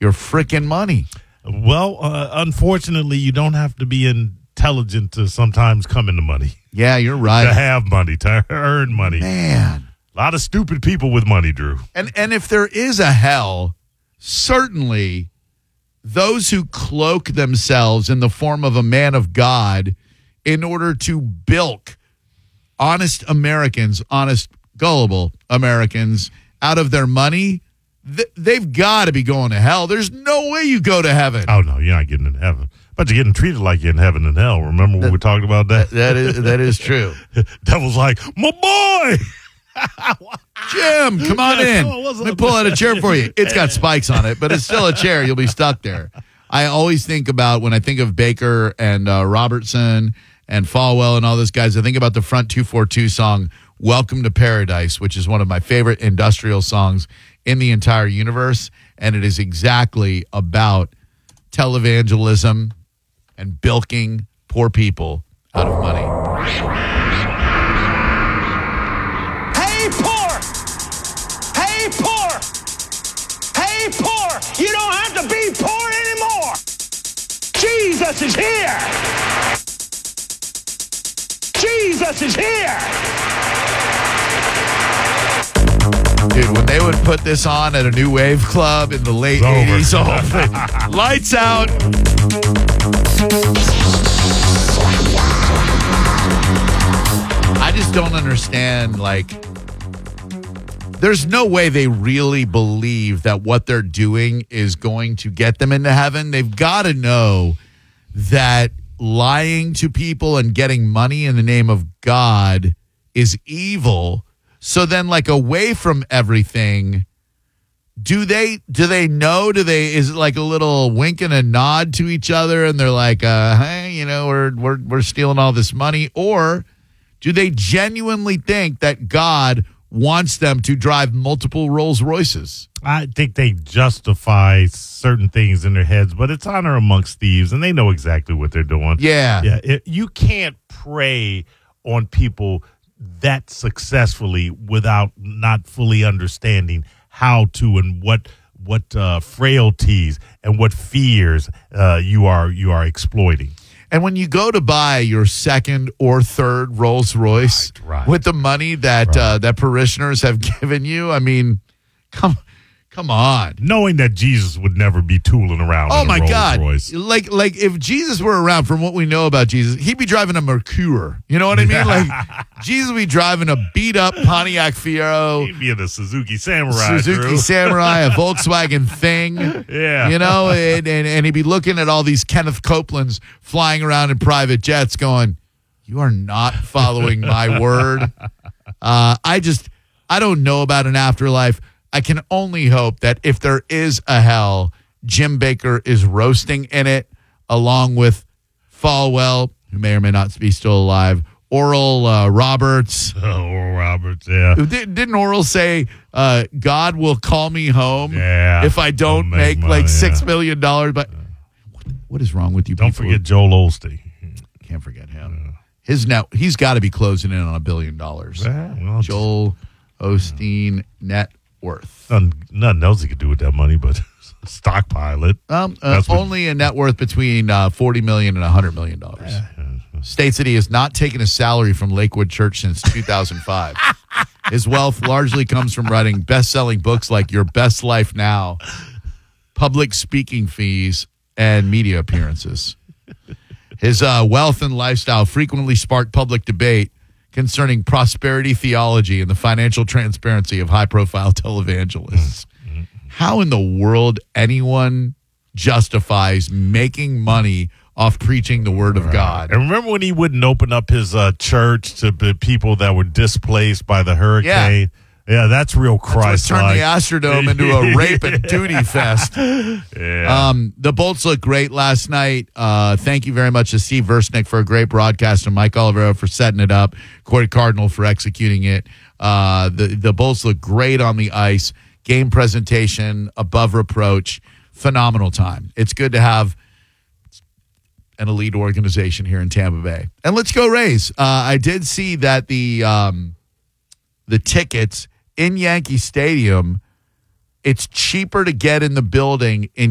your freaking money. Well, unfortunately, you don't have to be intelligent to sometimes come into money. Yeah, you're right. To have money, to earn money. Man. A lot of stupid people with money, Drew. And if there is a hell, certainly those who cloak themselves in the form of a man of God in order to bilk honest Americans, honest, gullible Americans out of their money, they've got to be going to hell. There's no way you go to heaven. Oh, no, you're not getting into heaven. But you're getting treated like you're in heaven and hell. Remember when we talked about that? That is true. Devil's like, my boy! Jim, come on in. Let me pull out a chair for you. It's got spikes on it, but it's still a chair. You'll be stuck there. I always think about, when I think of Baker and Robertson and Falwell and all those guys, I think about the Front 242 song, Welcome to Paradise, which is one of my favorite industrial songs in the entire universe. And it is exactly about televangelism and bilking poor people out of money. Hey, poor! Hey, poor! Hey, poor! You don't have to be poor anymore! Jesus is here! Jesus is here! Dude, when they would put this on at a new wave club in the late 80s, lights out. I just don't understand, like, there's no way they really believe that what they're doing is going to get them into heaven. They've got to know that lying to people and getting money in the name of God is evil. So then, like, away from everything, do they know? Is it like a little wink and a nod to each other, and they're like, hey, you know, we're stealing all this money? Or do they genuinely think that God wants them to drive multiple Rolls Royces? I think they justify certain things in their heads, but it's honor amongst thieves, and they know exactly what they're doing. Yeah. You can't prey on people that successfully without not fully understanding how to and what frailties and what fears you are exploiting. And when you go to buy your second or third Rolls Royce with the money that that parishioners have given you, I mean, come on. Knowing that Jesus would never be tooling around. Oh in a my Rolls God! Royce. Like if Jesus were around, from what we know about Jesus, he'd be driving a Mercure. You know what I mean? Like Jesus would be driving a beat up Pontiac Fiero. He'd be in a Suzuki Samurai. Samurai, a Volkswagen Thing. Yeah. You know, and he'd be looking at all these Kenneth Copelands flying around in private jets going, you are not following my word. I don't know about an afterlife. I can only hope that if there is a hell, Jim Baker is roasting in it, along with Falwell, who may or may not be still alive, Oral Roberts. Oral Roberts, yeah. Didn't Oral say, God will call me home if I don't make money, like $6 million? But what is wrong with you people? Don't forget Joel Osteen. Can't forget him. He's got to be closing in on $1 billion. Joel Osteen net worth. Nothing else he could do with that money but stockpile it. Only a net worth between $40 million and $100 million. States that he has not taken a salary from Lakewood Church since 2005. His wealth largely comes from writing best-selling books like Your Best Life Now, public speaking fees, and media appearances. His wealth and lifestyle frequently spark public debate concerning prosperity theology and the financial transparency of high-profile televangelists. How in the world anyone justifies making money off preaching the word of God? And remember when he wouldn't open up his church to the people that were displaced by the hurricane? Yeah, that's real Christ-like. Turned the Astrodome into a rape and duty fest. Yeah. The Bolts looked great last night. Thank you very much to Steve Versnick for a great broadcast and Mike Olivero for setting it up, Corey Cardinal for executing it. The Bolts look great on the ice. Game presentation, above reproach. Phenomenal time. It's good to have an elite organization here in Tampa Bay. And let's go Rays. I did see that the tickets in Yankee Stadium, it's cheaper to get in the building in